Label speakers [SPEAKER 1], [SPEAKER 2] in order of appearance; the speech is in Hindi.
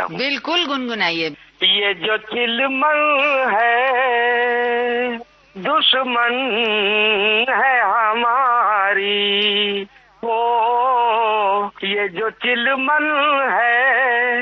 [SPEAKER 1] हूँ।
[SPEAKER 2] बिल्कुल गुनगुनाइए।
[SPEAKER 1] ये जो चिलमन है दुश्मन है हमारी, ओ ये जो चिलमन है